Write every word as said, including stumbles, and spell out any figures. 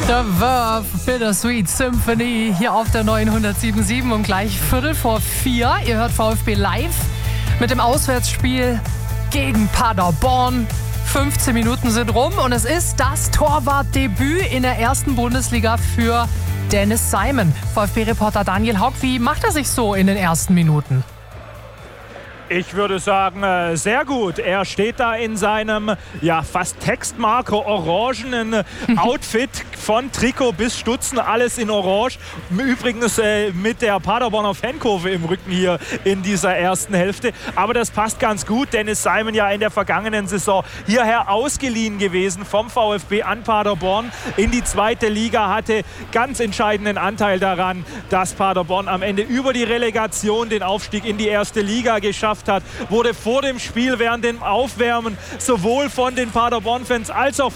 The Verve Bittersweet Symphony hier auf der neunhundertsieben Komma sieben und gleich Viertel vor vier. Ihr hört VfB live mit dem Auswärtsspiel gegen Paderborn. fünfzehn Minuten sind rum und es ist das Torwartdebüt in der ersten Bundesliga für Dennis Simon. VfB-Reporter Daniel Haug, wie macht er sich so in den ersten Minuten? Ich würde sagen, sehr gut. Er steht da in seinem ja, fast Textmarker orangenen Outfit von Trikot bis Stutzen, alles in Orange. Übrigens äh, mit der Paderborner Fankurve im Rücken hier in dieser ersten Hälfte. Aber das passt ganz gut. Dennis Simon ja in der vergangenen Saison hierher ausgeliehen gewesen vom VfB an Paderborn in die zweite Liga, hatte ganz entscheidenden Anteil daran, dass Paderborn am Ende über die Relegation den Aufstieg in die erste Liga geschafft hat, wurde vor dem Spiel während dem Aufwärmen sowohl von den Paderborn-Fans als auch